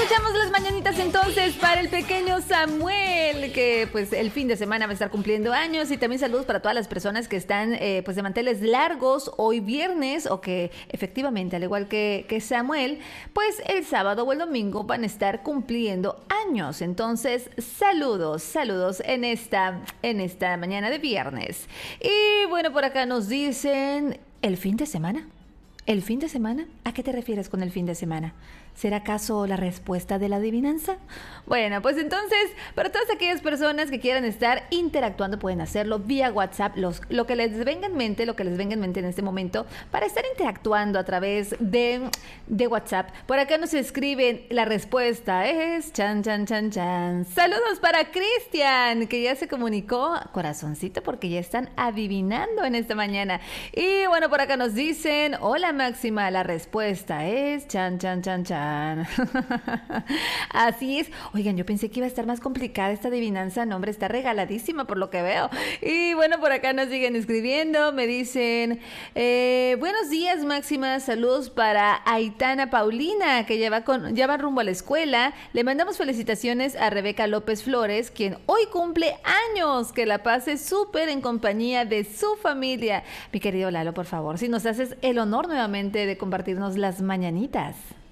Escuchamos las mañanitas entonces para el pequeño Samuel, que pues el fin de semana va a estar cumpliendo años, y también saludos para todas las personas que están pues de manteles largos hoy viernes, o que efectivamente, al igual que Samuel, pues el sábado o el domingo van a estar cumpliendo años. Entonces, saludos en esta mañana de viernes. Y bueno, por acá nos dicen, ¿el fin de semana? ¿El fin de semana? ¿A qué te refieres con el fin de semana? ¿Será acaso la respuesta de la adivinanza? Bueno, pues entonces, para todas aquellas personas que quieran estar interactuando, pueden hacerlo vía WhatsApp, lo que les venga en mente, en este momento, para estar interactuando a través de WhatsApp. Por acá nos escriben, la respuesta es chan. Saludos para Cristian, que ya se comunicó, corazoncito, porque ya están adivinando en esta mañana. Y bueno, por acá nos dicen, hola Máxima, la respuesta es chan. Así es. Oigan, yo pensé que iba a estar más complicada esta adivinanza. No, hombre, está regaladísima por lo que veo. Y bueno, por acá nos siguen escribiendo. Me dicen, buenos días, Máxima. Saludos para Aitana Paulina, que ya va rumbo a la escuela. Le mandamos felicitaciones a Rebeca López Flores, quien hoy cumple años. Que la pase súper en compañía de su familia. Mi querido Lalo, por favor, si nos haces el honor nuevamente de compartirnos las mañanitas.